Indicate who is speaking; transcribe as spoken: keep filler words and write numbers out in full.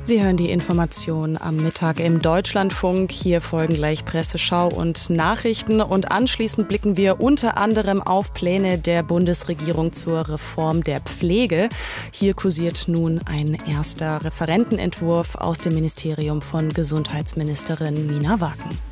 Speaker 1: Sie hören die Information am Mittag im Deutschlandfunk. Hier folgen gleich Presseschau und Nachrichten. Und anschließend blicken wir unter anderem auf Pläne der Bundesregierung zur Reform der Pflege. Hier kursiert nun ein erster Referentenentwurf aus dem Ministerium von Gesundheitsministerin Nina Wagen.